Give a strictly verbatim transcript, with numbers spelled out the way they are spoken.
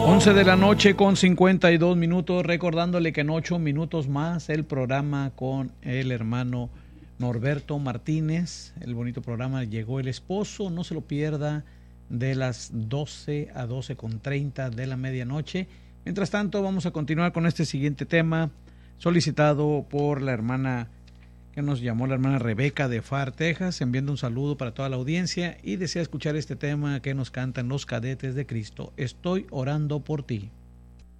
once de la noche con cincuenta y dos minutos, recordándole que en ocho minutos más el programa con el hermano Norberto Martínez, el bonito programa Llegó el Esposo, no se lo pierda, de las doce a doce con treinta de la medianoche. Mientras tanto, vamos a continuar con este siguiente tema, solicitado por la hermana que nos llamó, la hermana Rebeca de Far, Texas, enviando un saludo para toda la audiencia y desea escuchar este tema que nos cantan los Cadetes de Cristo. Estoy orando por ti.